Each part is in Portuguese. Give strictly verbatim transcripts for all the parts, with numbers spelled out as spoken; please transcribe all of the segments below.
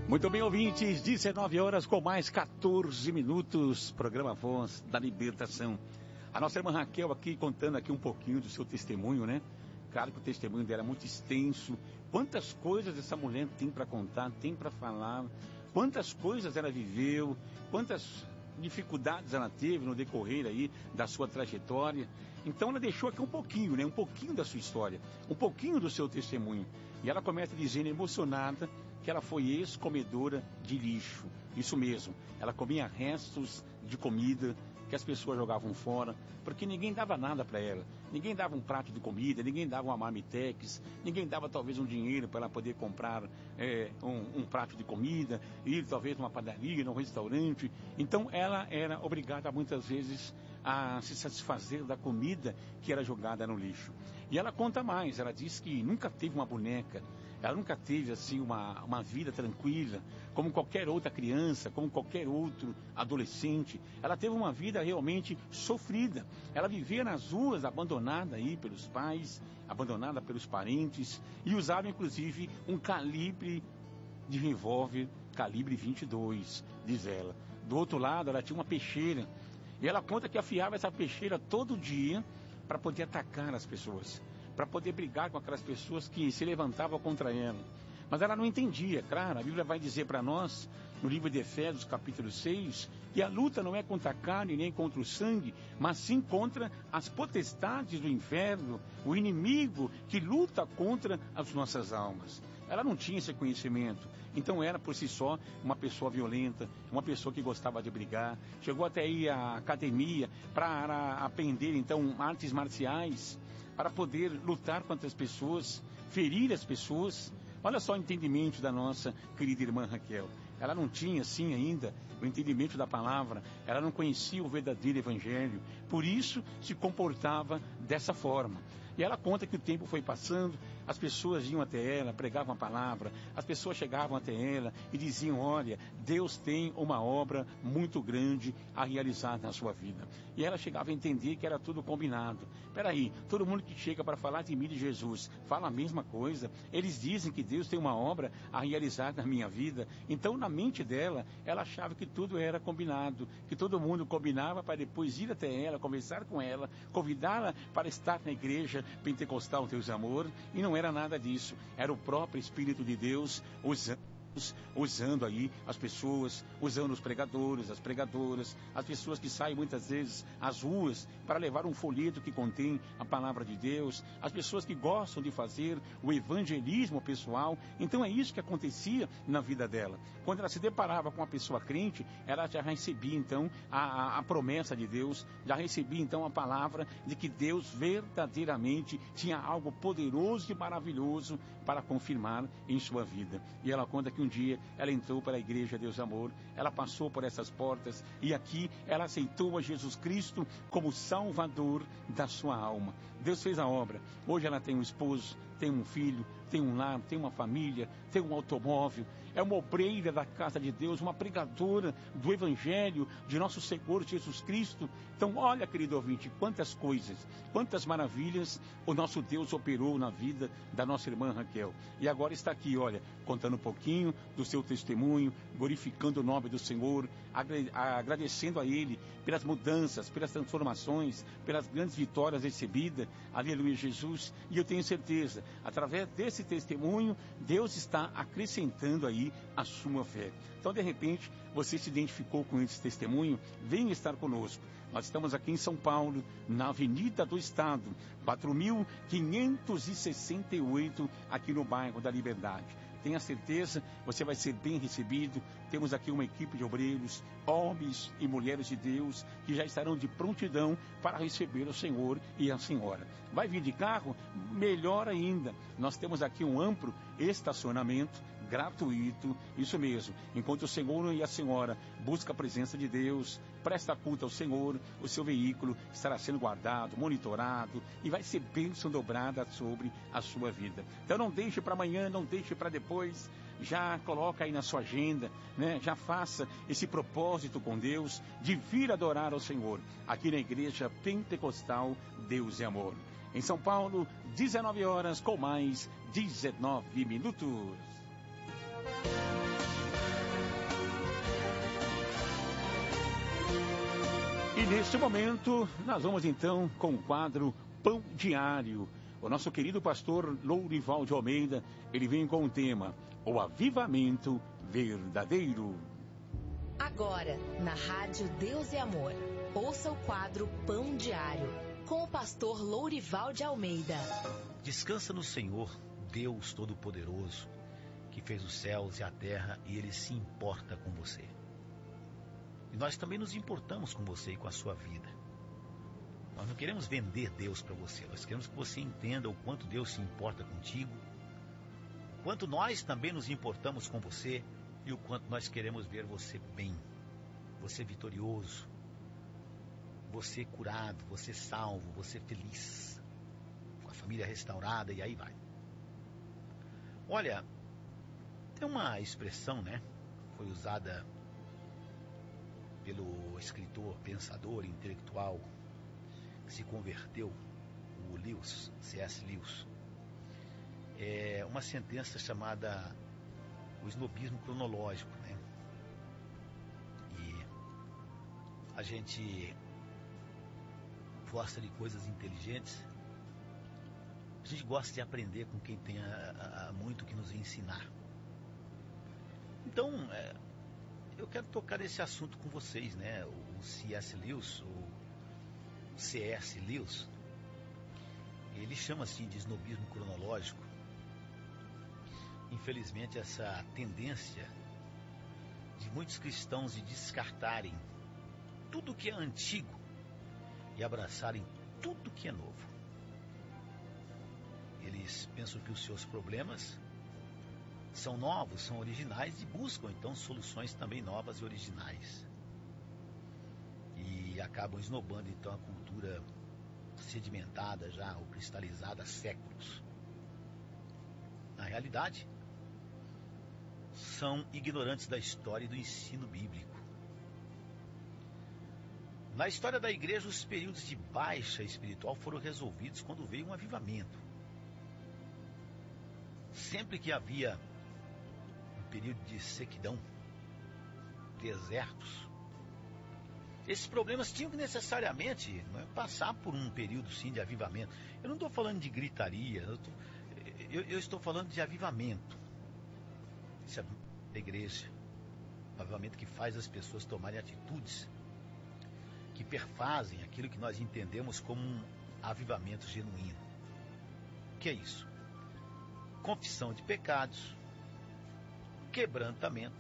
Muito bem, ouvintes, dezenove horas com mais quatorze minutos, programa Voz da Libertação. A nossa irmã Raquel aqui contando aqui um pouquinho do seu testemunho, né? Claro que o testemunho dela é muito extenso. Quantas coisas essa mulher tem para contar, tem para falar, quantas coisas ela viveu, quantas dificuldades ela teve no decorrer aí da sua trajetória. Então ela deixou aqui um pouquinho, né? Um pouquinho da sua história, um pouquinho do seu testemunho. E ela começa dizendo, emocionada, que ela foi ex-comedora de lixo. Isso mesmo, ela comia restos de comida que as pessoas jogavam fora, porque ninguém dava nada para ela. Ninguém dava um prato de comida, ninguém dava uma marmitex, ninguém dava talvez um dinheiro para ela poder comprar é, um, um prato de comida, ir talvez numa padaria, num restaurante. Então ela era obrigada muitas vezes a se satisfazer da comida que era jogada no lixo. E ela conta mais, ela diz que nunca teve uma boneca, ela nunca teve assim uma, uma vida tranquila, como qualquer outra criança, como qualquer outro adolescente. Ela teve uma vida realmente sofrida. Ela vivia nas ruas, abandonada aí pelos pais, abandonada pelos parentes, e usava inclusive um calibre de revólver, calibre vinte e dois, diz ela. Do outro lado, ela tinha uma peixeira, e ela conta que afiava essa peixeira todo dia para poder atacar as pessoas, para poder brigar com aquelas pessoas que se levantavam contra ela. Mas ela não entendia, claro, a Bíblia vai dizer para nós, no livro de Efésios, capítulo seis, que a luta não é contra a carne nem contra o sangue, mas sim contra as potestades do inferno, o inimigo que luta contra as nossas almas. Ela não tinha esse conhecimento, então era por si só uma pessoa violenta, uma pessoa que gostava de brigar, chegou até ir à academia para aprender então artes marciais, para poder lutar contra as pessoas, ferir as pessoas. Olha só o entendimento da nossa querida irmã Raquel. Ela não tinha, sim, ainda o entendimento da palavra, ela não conhecia o verdadeiro evangelho, por isso se comportava dessa forma. E ela conta que o tempo foi passando, as pessoas iam até ela, pregavam a palavra, as pessoas chegavam até ela e diziam, olha, Deus tem uma obra muito grande a realizar na sua vida. E ela chegava a entender que era tudo combinado. Peraí, todo mundo que chega para falar de mim, de Jesus, fala a mesma coisa. Eles dizem que Deus tem uma obra a realizar na minha vida. Então, na mente dela, ela achava que tudo era combinado, que todo mundo combinava para depois ir até ela, conversar com ela, convidá-la para estar na igreja pentecostal Deus Amor, e não era nada disso, era o próprio Espírito de Deus usando, usando aí as pessoas, usando os pregadores, as pregadoras, as pessoas que saem muitas vezes às ruas para levar um folheto que contém a palavra de Deus, as pessoas que gostam de fazer o evangelismo pessoal. Então é isso que acontecia na vida dela. Quando ela se deparava com uma pessoa crente, ela já recebia então a, a, a promessa de Deus, já recebia então a palavra de que Deus verdadeiramente tinha algo poderoso e maravilhoso para confirmar em sua vida. E ela conta que um dia ela entrou para a igreja Deus Amor, ela passou por essas portas e aqui ela aceitou a Jesus Cristo como Salvador da sua alma. Deus fez a obra. Hoje ela tem um esposo, tem um filho, tem um lar, tem uma família, tem um automóvel, é uma obreira da casa de Deus, uma pregadora do Evangelho de nosso Senhor Jesus Cristo. Então olha, querido ouvinte, quantas coisas, quantas maravilhas o nosso Deus operou na vida da nossa irmã Raquel. E agora está aqui, olha, contando um pouquinho do seu testemunho, glorificando o nome do Senhor, agradecendo a Ele pelas mudanças, pelas transformações, pelas grandes vitórias recebidas. Aleluia, Jesus. E eu tenho certeza, através desse testemunho, Deus está acrescentando aí a sua fé. Então, de repente, você se identificou com esse testemunho, venha estar conosco. Nós estamos aqui em São Paulo, na Avenida do Estado, quatro mil quinhentos e sessenta e oito, aqui no bairro da Liberdade. Tenha certeza, você vai ser bem recebido. Temos aqui uma equipe de obreiros, homens e mulheres de Deus, que já estarão de prontidão para receber o Senhor e a Senhora. Vai vir de carro? Melhor ainda. Nós temos aqui um amplo estacionamento gratuito, isso mesmo. Enquanto o Senhor e a Senhora buscam a presença de Deus, presta culto ao Senhor, o seu veículo estará sendo guardado, monitorado e vai ser bênção dobrada sobre a sua vida. Então não deixe para amanhã, não deixe para depois, já coloca aí na sua agenda, né? Já faça esse propósito com Deus de vir adorar ao Senhor aqui na Igreja Pentecostal Deus é Amor. Em São Paulo, dezenove horas com mais dezenove minutos. neste momento, nós vamos então com o quadro Pão Diário. O nosso querido pastor Lourival de Almeida, ele vem com o tema O Avivamento Verdadeiro. Agora, na Rádio Deus e Amor, ouça o quadro Pão Diário, com o pastor Lourival de Almeida. Descansa no Senhor, Deus Todo-Poderoso, que fez os céus e a terra, e Ele se importa com você. E nós também nos importamos com você e com a sua vida. Nós não queremos vender Deus para você, nós queremos que você entenda o quanto Deus se importa contigo, o quanto nós também nos importamos com você e o quanto nós queremos ver você bem, você vitorioso, você curado, você salvo, você feliz, com a família restaurada, e aí vai. Olha, tem uma expressão, né, foi usada pelo escritor, pensador, intelectual, que se converteu, o Lewis, C S Lewis. É uma sentença chamada o snobismo cronológico, né? E a gente gosta de coisas inteligentes, a gente gosta de aprender com quem tem a, a, muito que nos ensinar. Então, é, eu quero tocar nesse assunto com vocês, né? O C S Lewis, o C S Lewis, ele chama assim de snobismo cronológico. Infelizmente, essa tendência de muitos cristãos de descartarem tudo que é antigo e abraçarem tudo que é novo. Eles pensam que os seus problemas são novos, são originais e buscam então soluções também novas e originais. E acabam esnobando então a cultura sedimentada já, ou cristalizada há séculos. Na realidade, são ignorantes da história e do ensino bíblico. Na história da igreja, os períodos de baixa espiritual foram resolvidos quando veio um avivamento. Sempre que havia um período de sequidão, desertos, esses problemas tinham que necessariamente, não é, passar por um período sim de avivamento. Eu não estou falando de gritaria, eu, tô, eu, eu estou falando de avivamento. Isso é a igreja, um avivamento que faz as pessoas tomarem atitudes que perfazem aquilo que nós entendemos como um avivamento genuíno. O que é isso? Confissão de pecados, quebrantamento,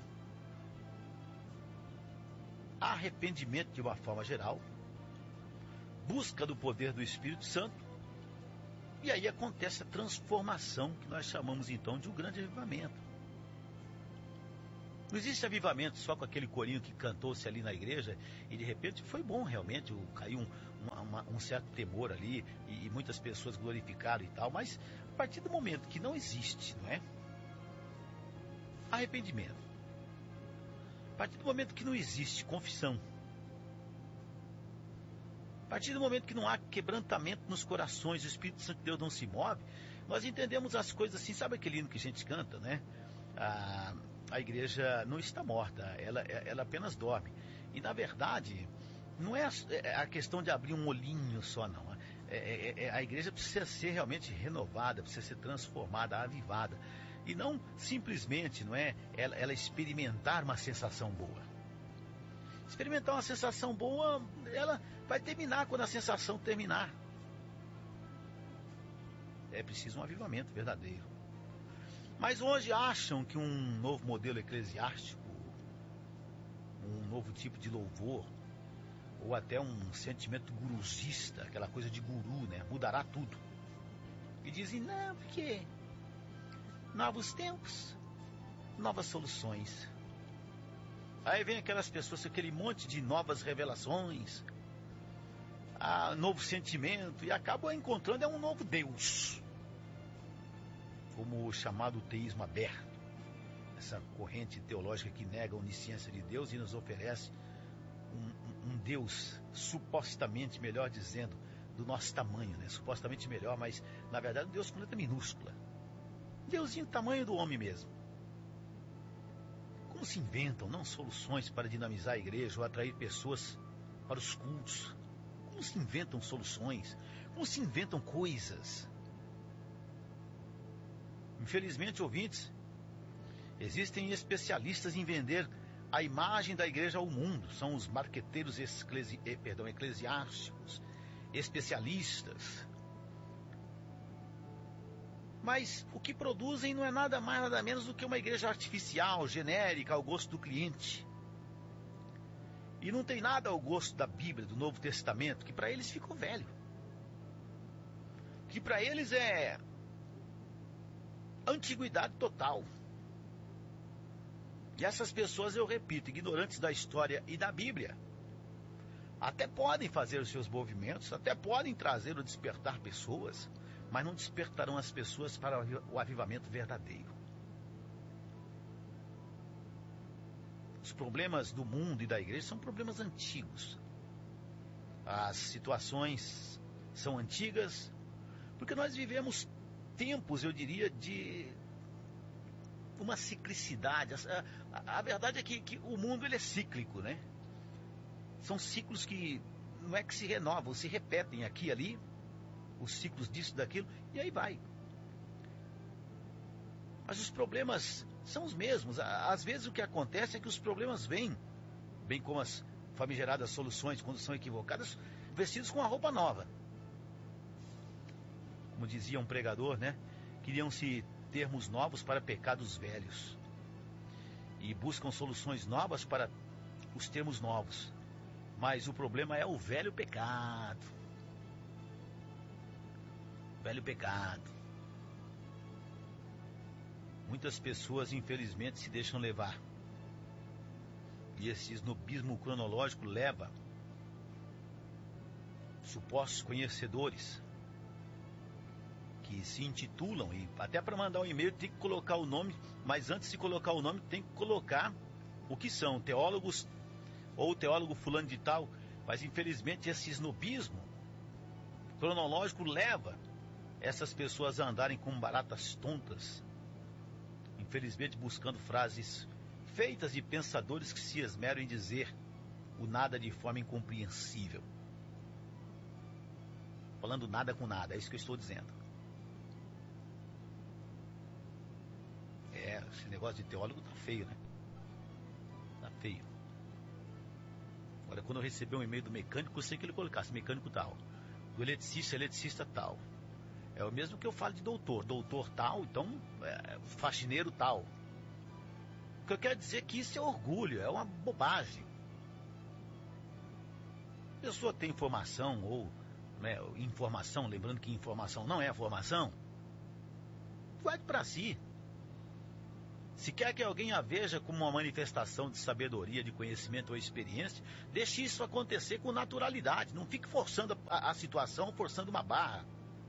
arrependimento de uma forma geral, busca do poder do Espírito Santo, e aí acontece a transformação que nós chamamos então de um grande avivamento. Não existe avivamento só com aquele corinho que cantou-se ali na igreja e de repente foi bom realmente, caiu um, uma, um certo temor ali e, e muitas pessoas glorificaram e tal, mas a partir do momento que não existe, não é? Arrependimento. A partir do momento que não existe confissão, a partir do momento que não há quebrantamento nos corações, o Espírito Santo de Deus não se move, nós entendemos as coisas assim, sabe aquele hino que a gente canta, né? A, a igreja não está morta, ela, ela apenas dorme. E na verdade, não é a, é a questão de abrir um olhinho só, não. É, é, é, a igreja precisa ser realmente renovada, precisa ser transformada, avivada. E não simplesmente, não é, ela, ela experimentar uma sensação boa. Experimentar uma sensação boa, ela vai terminar quando a sensação terminar. É preciso um avivamento verdadeiro. Mas hoje acham que um novo modelo eclesiástico, um novo tipo de louvor, ou até um sentimento guruzista, aquela coisa de guru, né, mudará tudo. E dizem, não, porque novos tempos, novas soluções. Aí vem aquelas pessoas com aquele monte de novas revelações, ah, novo sentimento, e acabam encontrando é um novo Deus. Como o chamado teísmo aberto, essa corrente teológica que nega a onisciência de Deus e nos oferece um, um, um Deus supostamente, melhor dizendo, do nosso tamanho, né? Supostamente melhor, mas na verdade um Deus com letra minúscula. Deusinho do tamanho do homem mesmo. Como se inventam não soluções para dinamizar a igreja ou atrair pessoas para os cultos. Como se inventam soluções, como se inventam coisas. Infelizmente, ouvintes, existem especialistas em vender a imagem da igreja ao mundo. São os marqueteiros esclesi... eh, perdão, eclesiásticos, especialistas. Mas o que produzem não é nada mais, nada menos do que uma igreja artificial, genérica, ao gosto do cliente. E não tem nada ao gosto da Bíblia, do Novo Testamento, que para eles ficou velho. Que para eles é antiguidade total. E essas pessoas, eu repito, ignorantes da história e da Bíblia, até podem fazer os seus movimentos, até podem trazer ou despertar pessoas, mas não despertarão as pessoas para o avivamento verdadeiro. Os problemas do mundo e da igreja são problemas antigos. As situações são antigas, porque nós vivemos tempos, eu diria, de uma ciclicidade. A, a, a verdade é que, que o mundo ele é cíclico, né? São ciclos que não é que se renovam, se repetem aqui e ali, os ciclos disso, daquilo, e aí vai. Mas os problemas são os mesmos. Às vezes o que acontece é que os problemas vêm, bem como as famigeradas soluções, quando são equivocadas, vestidos com a roupa nova. Como dizia um pregador, né? Queriam-se termos novos para pecados velhos. E buscam soluções novas para os termos novos. Mas o problema é o velho pecado. Velho pecado. Muitas pessoas, infelizmente, se deixam levar. E esse snobismo cronológico leva supostos conhecedores que se intitulam, e até para mandar um e-mail tem que colocar o nome, mas antes de colocar o nome tem que colocar o que são, teólogos ou teólogo fulano de tal. Mas infelizmente esse snobismo cronológico leva essas pessoas a andarem como baratas tontas, infelizmente buscando frases feitas de pensadores que se esmeram em dizer o nada de forma incompreensível. Falando nada com nada, é isso que eu estou dizendo. É, esse negócio de teólogo tá feio, né? Tá feio. Olha, quando eu recebi um e-mail do mecânico, eu sei que ele colocasse mecânico tal. Do eletricista, eletricista tal. É o mesmo que eu falo de doutor. Doutor tal, então, é, faxineiro tal. O que eu quero dizer é que isso é orgulho, é uma bobagem. A pessoa tem informação, ou né, informação, lembrando que informação não é formação, guarde para si. Se quer que alguém a veja como uma manifestação de sabedoria, de conhecimento ou experiência, deixe isso acontecer com naturalidade. Não fique forçando a, a situação, forçando uma barra.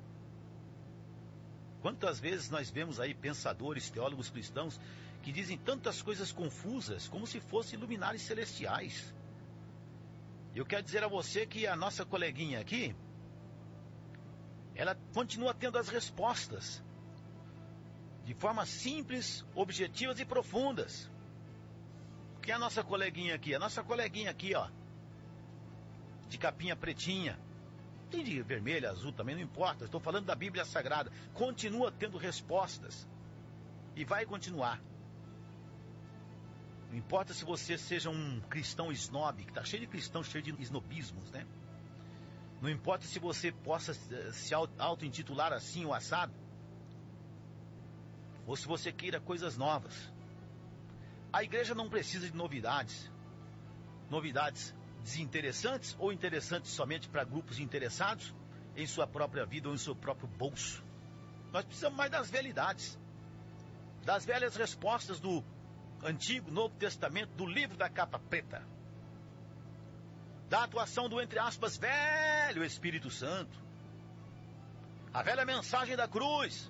Quantas vezes nós vemos aí pensadores, teólogos cristãos, que dizem tantas coisas confusas, como se fossem luminares celestiais. Eu quero dizer a você que a nossa coleguinha aqui, ela continua tendo as respostas, de forma simples, objetivas e profundas. Que é a nossa coleguinha aqui? A nossa coleguinha aqui, ó, de capinha pretinha, tem de vermelho, azul também, não importa. Estou falando da Bíblia Sagrada. Continua tendo respostas. E vai continuar. Não importa se você seja um cristão snob, que está cheio de cristãos, cheio de snobismos, né? Não importa se você possa se auto-intitular assim ou assado, ou se você queira coisas novas. A igreja não precisa de novidades. Novidades desinteressantes ou interessantes somente para grupos interessados em sua própria vida ou em seu próprio bolso. Nós precisamos mais das velhidades, das velhas respostas do Antigo, Novo Testamento, do livro da capa preta, da atuação do, entre aspas, velho Espírito Santo, a velha mensagem da cruz.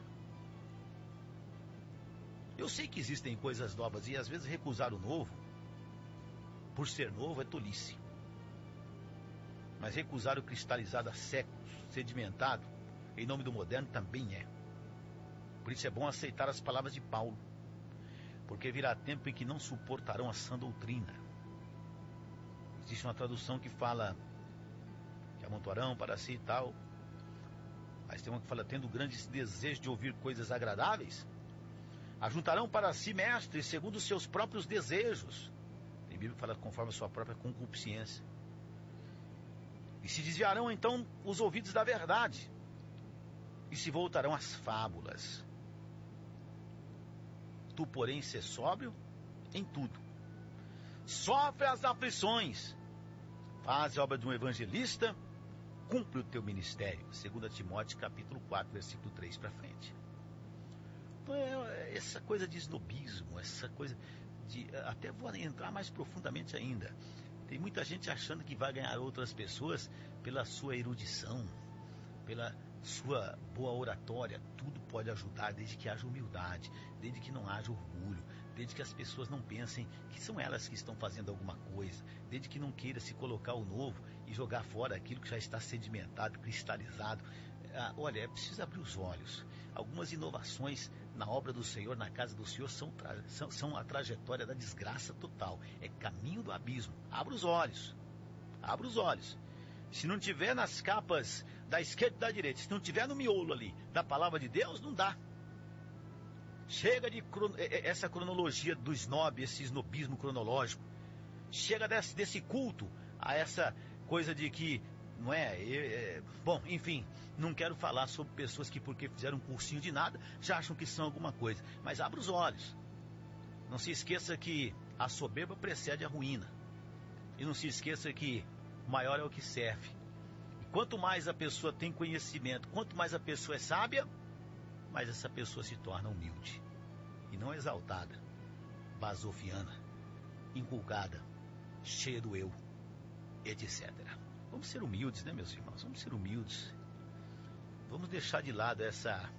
Eu sei que existem coisas novas e às vezes recusar o novo, por ser novo, é tolice. Mas recusar o cristalizado há séculos, sedimentado, em nome do moderno, também é. Por isso é bom aceitar as palavras de Paulo, porque virá tempo em que não suportarão a sã doutrina. Existe uma tradução que fala que amontoarão para si e tal. Mas tem uma que fala, tendo grandes desejos de ouvir coisas agradáveis, ajuntarão para si mestres segundo os seus próprios desejos. A Bíblia fala conforme a sua própria concupiscência. E se desviarão então os ouvidos da verdade, e se voltarão às fábulas. Tu, porém, sê sóbrio em tudo. Sofre as aflições. Faz a obra de um evangelista. Cumpre o teu ministério. Segundo Timóteo, capítulo quatro, versículo três para frente. Então, é, essa coisa de snobismo, essa coisa de... Até vou entrar mais profundamente ainda. Tem muita gente achando que vai ganhar outras pessoas pela sua erudição, pela sua boa oratória. Tudo pode ajudar, desde que haja humildade, desde que não haja orgulho, desde que as pessoas não pensem que são elas que estão fazendo alguma coisa, desde que não queira se colocar o novo e jogar fora aquilo que já está sedimentado, cristalizado. Ah, olha, é preciso abrir os olhos. Algumas inovações na obra do Senhor, na casa do Senhor, são, tra- são, são a trajetória da desgraça total. É caminho do abismo. Abra os olhos. Abra os olhos. Se não tiver nas capas da esquerda e da direita, se não tiver no miolo ali da palavra de Deus, não dá. Chega de cron- essa cronologia do snob, esse snobismo cronológico. Chega desse, desse culto a essa coisa de que, não é, é, é... Bom, enfim, não quero falar sobre pessoas que porque fizeram um cursinho de nada, já acham que são alguma coisa. Mas abra os olhos. Não se esqueça que a soberba precede a ruína. E não se esqueça que maior é o que serve. E quanto mais a pessoa tem conhecimento, quanto mais a pessoa é sábia, mais essa pessoa se torna humilde. E não exaltada, basofiana, inculcada, cheia do eu, etcétera. Vamos ser humildes, né, meus irmãos? Vamos ser humildes. Vamos deixar de lado essa,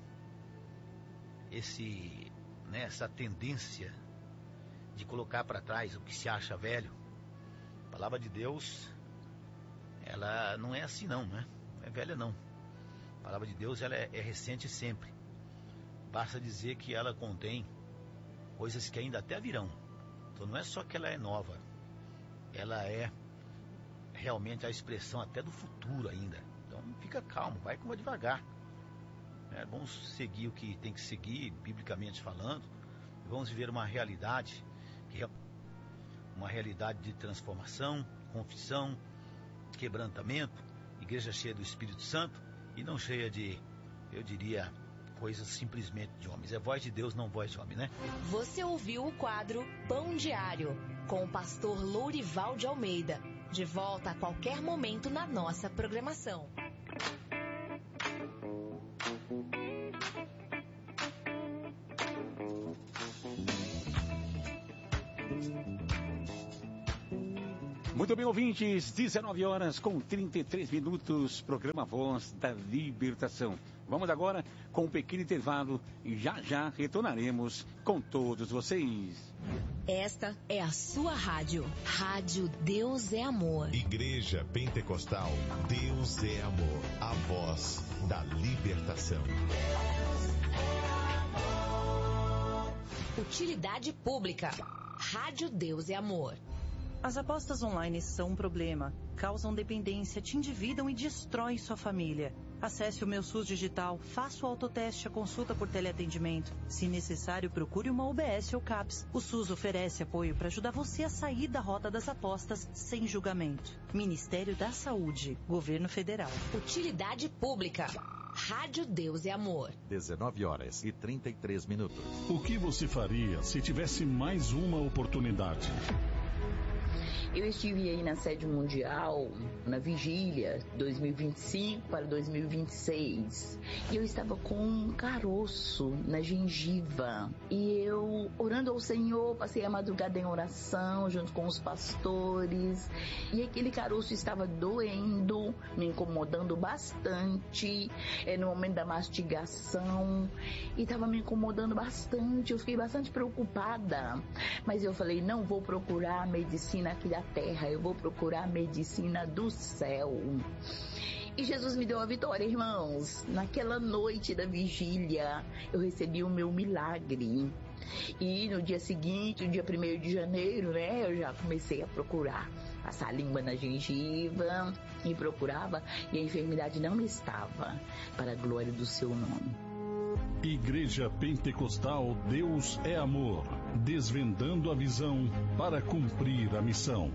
esse, né, essa tendência de colocar para trás o que se acha velho. A palavra de Deus, ela não é assim não, né? Não é velha não. A palavra de Deus, ela é, é recente sempre. Basta dizer que ela contém coisas que ainda até virão. Então não é só que ela é nova, ela é realmente a expressão até do futuro ainda. Então fica calmo, vai como devagar. É bom seguir o que tem que seguir, biblicamente falando. Vamos viver uma realidade, que é uma realidade de transformação, confissão, quebrantamento, igreja cheia do Espírito Santo e não cheia de, eu diria, coisas simplesmente de homens. É voz de Deus, não voz de homem, né? Você ouviu o quadro Pão Diário, com o pastor Lourival de Almeida. De volta a qualquer momento na nossa programação. Muito bem, ouvintes, dezenove horas com trinta e três minutos, programa Voz da Libertação. Vamos agora com um pequeno intervalo e já já retornaremos com todos vocês. Esta é a sua rádio, Rádio Deus é Amor. Igreja Pentecostal, Deus é Amor, a voz da libertação. Utilidade pública, Rádio Deus é Amor. As apostas online são um problema, causam dependência, te endividam e destroem sua família. Acesse o Meu SUS Digital, faça o autoteste, a consulta por teleatendimento. Se necessário, procure uma U B S ou CAPS. O SUS oferece apoio para ajudar você a sair da rota das apostas sem julgamento. Ministério da Saúde, Governo Federal. Utilidade pública, Rádio Deus é Amor. dezenove horas e trinta e três minutos. O que você faria se tivesse mais uma oportunidade? Eu estive aí na sede mundial, na vigília dois mil e vinte e cinco para dois mil e vinte e seis. E eu estava com um caroço na gengiva. E eu, orando ao Senhor, passei a madrugada em oração, junto com os pastores. E aquele caroço estava doendo, me incomodando bastante. É, no momento da mastigação. E estava me incomodando bastante. Eu fiquei bastante preocupada. Mas eu falei, não vou procurar medicina aqui da terra, eu vou procurar a medicina do céu. E Jesus me deu a vitória, irmãos. Naquela noite da vigília, eu recebi o meu milagre. E no dia seguinte, no dia primeiro de janeiro, né, eu já comecei a procurar, passar a língua na gengiva, e procurava, e a enfermidade não estava, para a glória do seu nome. Igreja Pentecostal Deus é Amor, desvendando a visão para cumprir a missão.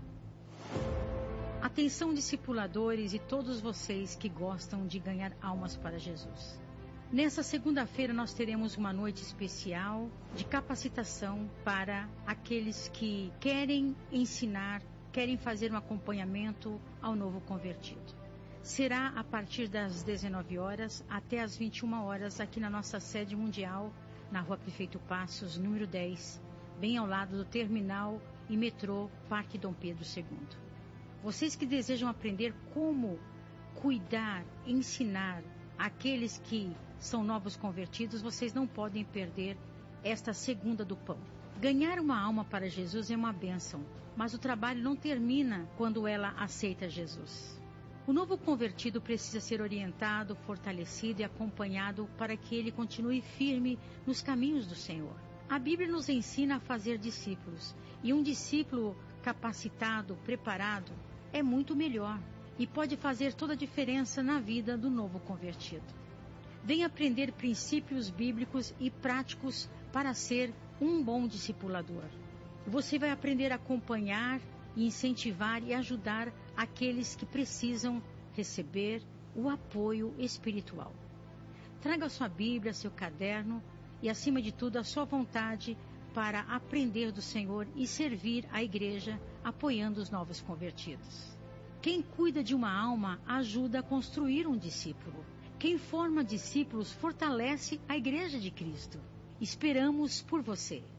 Atenção, discipuladores e todos vocês que gostam de ganhar almas para Jesus. Nessa segunda-feira nós teremos uma noite especial de capacitação para aqueles que querem ensinar, querem fazer um acompanhamento ao novo convertido. Será a partir das dezenove horas até as vinte e uma horas aqui na nossa sede mundial, na Rua Prefeito Passos, número dez, bem ao lado do terminal e metrô Parque Dom Pedro segundo. Vocês que desejam aprender como cuidar, ensinar aqueles que são novos convertidos, vocês não podem perder esta segunda do pão. Ganhar uma alma para Jesus é uma bênção, mas o trabalho não termina quando ela aceita Jesus. O novo convertido precisa ser orientado, fortalecido e acompanhado para que ele continue firme nos caminhos do Senhor. A Bíblia nos ensina a fazer discípulos, e um discípulo capacitado, preparado, é muito melhor e pode fazer toda a diferença na vida do novo convertido. Venha aprender princípios bíblicos e práticos para ser um bom discipulador. Você vai aprender a acompanhar e incentivar e ajudar aqueles que precisam receber o apoio espiritual. Traga sua Bíblia, seu caderno e, acima de tudo, a sua vontade para aprender do Senhor e servir a igreja apoiando os novos convertidos. Quem cuida de uma alma ajuda a construir um discípulo. Quem forma discípulos fortalece a igreja de Cristo. Esperamos por você.